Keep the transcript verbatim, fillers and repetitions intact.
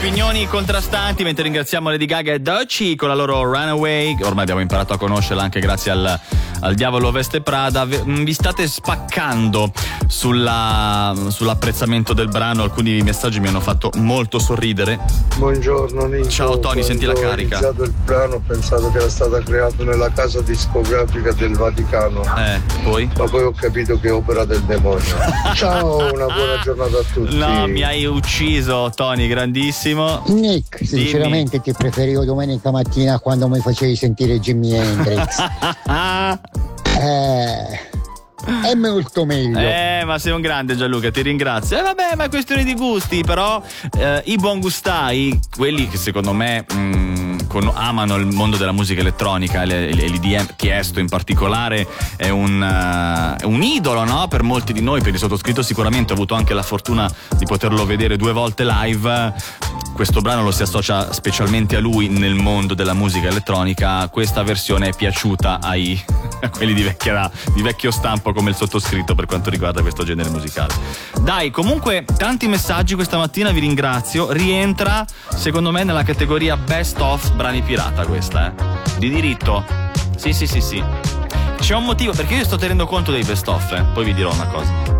Opinioni contrastanti, mentre ringraziamo Lady Gaga e Doechii con la loro Runaway, ormai abbiamo imparato a conoscerla anche grazie al, al Diavolo Veste Prada. Vi state spaccando sulla, sull'apprezzamento del brano, alcuni messaggi mi hanno fatto molto sorridere. Buongiorno Nico. Ciao Tony, senti la carica. Ho iniziato il brano, ho pensato che era stata creata nella casa discografica del Vaticano. Eh, poi? Ma poi ho capito che è opera del demonio. Ciao, una buona giornata a tutti. No, mi hai ucciso Tony, grandissimo. Nick, sinceramente Dimmi. Ti preferivo domenica mattina quando mi facevi sentire Jimi Hendrix. eh... È molto meglio. Eh, ma sei un grande Gianluca, ti ringrazio. Eh vabbè, ma è questione di gusti, però eh, i buon gustai, quelli che secondo me mh, con, amano il mondo della musica elettronica, l'I D M, Tiesto in particolare, è un, uh, è un idolo, no? Per molti di noi, per il sottoscritto sicuramente, ho avuto anche la fortuna di poterlo vedere due volte live. Questo brano lo si associa specialmente a lui nel mondo della musica elettronica. Questa versione è piaciuta ai, a quelli di, vecchia, di vecchio stampo come il sottoscritto per quanto riguarda questo genere musicale. Dai, comunque tanti messaggi questa mattina, vi ringrazio. Rientra secondo me nella categoria best of brani pirata questa, eh? Di diritto. Sì sì sì sì. C'è un motivo, perché io sto tenendo conto dei best of, eh? Poi vi dirò una cosa.